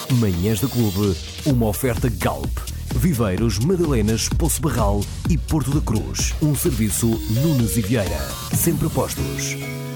Manhãs da Clube, uma oferta Galp. Viveiros, Madalenas, Poço Barral e Porto da Cruz. Um serviço Nunes e Vieira. Sempre a postos.